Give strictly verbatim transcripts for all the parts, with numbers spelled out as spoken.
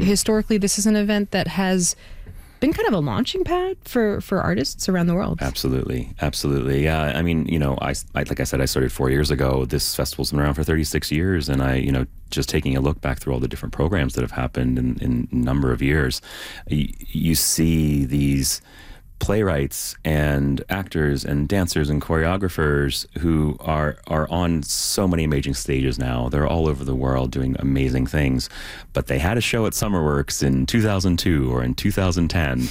historically, this is an event that has been kind of a launching pad for, for artists around the world. Absolutely. Absolutely. Yeah. I mean, you know, I, I, like I said, I started four years ago. This festival's been around for thirty-six years. And I, you know, just taking a look back through all the different programs that have happened in, in a number of years, you, you see these playwrights and actors and dancers and choreographers who are are on so many amazing stages now. They're all over the world doing amazing things, but they had a show at SummerWorks in two thousand two or in two thousand ten.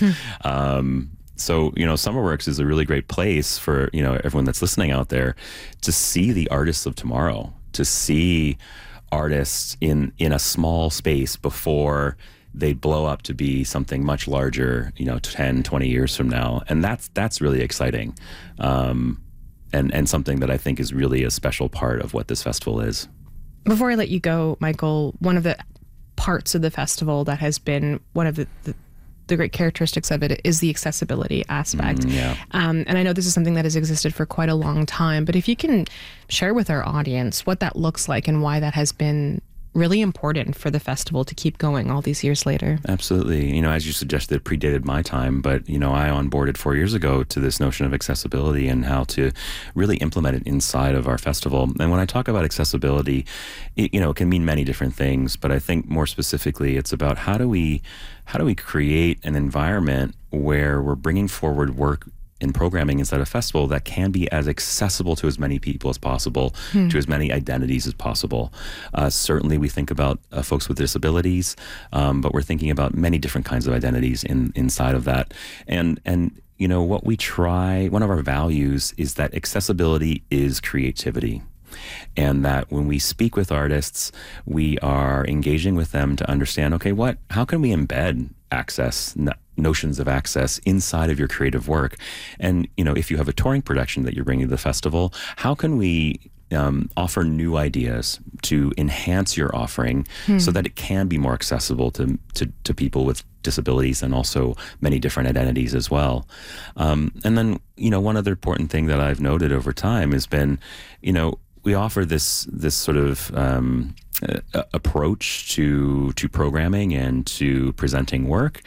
um, so, you know, SummerWorks is a really great place for, you know, everyone that's listening out there to see the artists of tomorrow, to see artists in, in a small space before they blow up to be something much larger, you know, ten, twenty years from now. And that's that's really exciting. Um, and, and something that I think is really a special part of what this festival is. Before I let you go, Michael, one of the parts of the festival that has been one of the, the, the great characteristics of it is the accessibility aspect. Mm, yeah. Um, and I know this is something that has existed for quite a long time, but if you can share with our audience what that looks like and why that has been really important for the festival to keep going all these years later. Absolutely. You know, as you suggested, it predated my time, but, you know, I onboarded four years ago to this notion of accessibility and how to really implement it inside of our festival. And when I talk about accessibility, it, you know, it can mean many different things, but I think more specifically, it's about how do we, how do we create an environment where we're bringing forward work in programming inside a festival that can be as accessible to as many people as possible, hmm. to as many identities as possible. Uh, certainly we think about uh, folks with disabilities, um, but we're thinking about many different kinds of identities in inside of that. And, and you know, what we try, one of our values is that accessibility is creativity. And that when we speak with artists, we are engaging with them to understand, okay, what, how can we embed access, no, notions of access inside of your creative work? And, you know, if you have a touring production that you're bringing to the festival, how can we um, offer new ideas to enhance your offering hmm. so that it can be more accessible to, to, to people with disabilities and also many different identities as well. Um, and then, you know, one other important thing that I've noted over time has been, you know, we offer this this sort of um, uh, approach to to programming and to presenting work.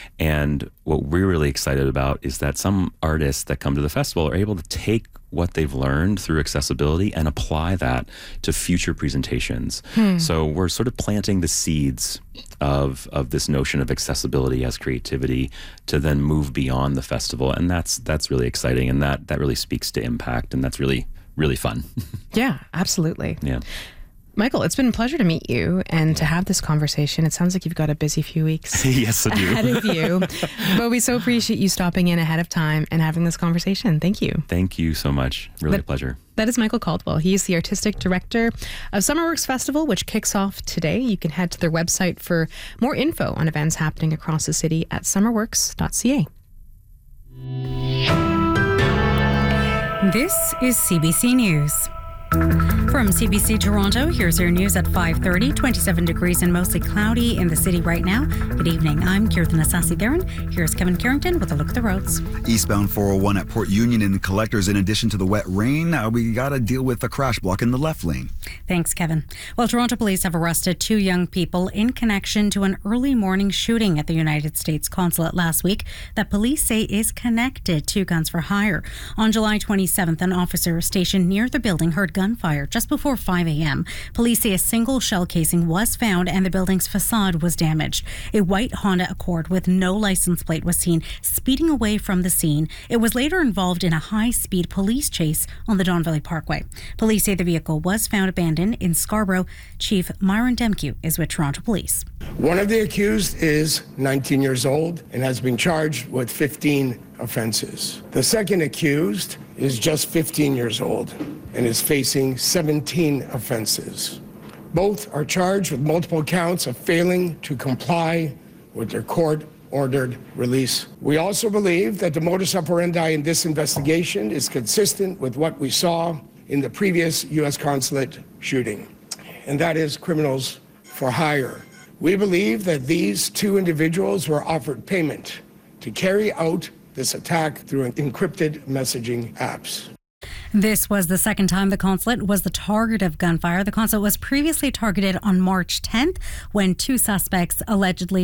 And what we're really excited about is that some artists that come to the festival are able to take what they've learned through accessibility and apply that to future presentations. Hmm. So we're sort of planting the seeds of of this notion of accessibility as creativity to then move beyond the festival. And that's that's really exciting, and that that really speaks to impact, and that's really really fun. Yeah, absolutely. Yeah. Michael, it's been a pleasure to meet you and to have this conversation. It sounds like you've got a busy few weeks yes, I do. ahead of you. But we so appreciate you stopping in ahead of time and having this conversation. Thank you. Thank you so much. Really but, a pleasure. That is Michael Caldwell. He is the artistic director of SummerWorks Festival, which kicks off today. You can head to their website for more info on events happening across the city at summerworks dot c a. This is C B C News. From C B C Toronto, here's your news at five thirty. twenty-seven degrees and mostly cloudy in the city right now. Good evening. I'm Kirtan Asasi-Theron. Here's Kevin Carrington with a look at the roads. Eastbound four oh one at Port Union and Collectors. In addition to the wet rain, uh, we got to deal with a crash block in the left lane. Thanks, Kevin. Well, Toronto police have arrested two young people in connection to an early morning shooting at the United States consulate last week that police say is connected to Guns for Hire. On July twenty-seventh, an officer stationed near the building heard gunfire just before five a.m. Police say a single shell casing was found and the building's facade was damaged. A white Honda Accord with no license plate was seen speeding away from the scene. It was later involved in a high-speed police chase on the Don Valley Parkway. Police say the vehicle was found abandoned in Scarborough. Chief Myron Demkew is with Toronto Police. One of the accused is nineteen years old and has been charged with fifteen offenses. The second accused is just fifteen years old and is facing seventeen offenses. Both are charged with multiple counts of failing to comply with their court-ordered release. We also believe that the modus operandi in this investigation is consistent with what we saw in the previous U S consulate shooting, and that is criminals for hire. We believe that these two individuals were offered payment to carry out this attack through encrypted messaging apps. This was the second time the consulate was the target of gunfire. The consulate was previously targeted on March tenth when two suspects allegedly